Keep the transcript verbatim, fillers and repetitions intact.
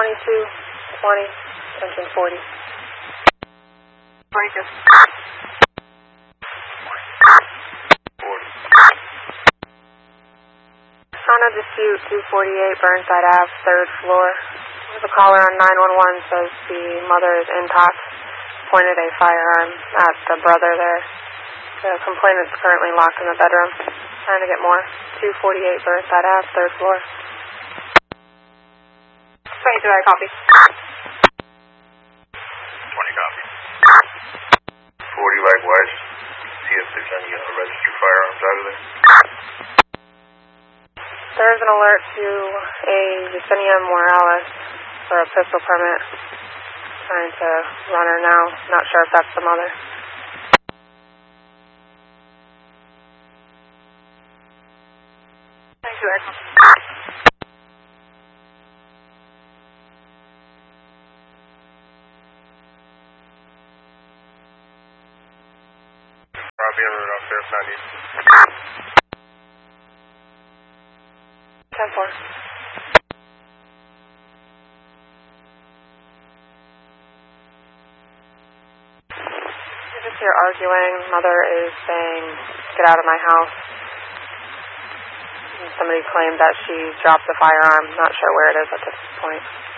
twenty-two twenty, attention forty. twenty-two. Honda dispute two forty-eight Burnside Ave, third floor. The caller on nine one one says the mother is intox, pointed a firearm at the brother there. The complainant is currently locked in the bedroom. Trying to get more. two forty-eight Burnside Ave, third floor. twenty-two, I copy. twenty copy. forty likewise. See if there's any uh, registered firearms out of there. There is an alert to a Yesenia Morales for a pistol permit. Trying to run her now. Not sure if that's the mother. twenty-two, I copy. Copy, I'm off there if not needed. ten four. You're just here arguing. Mother is saying, get out of my house. And somebody claimed that she dropped the firearm. Not sure where it is at this point.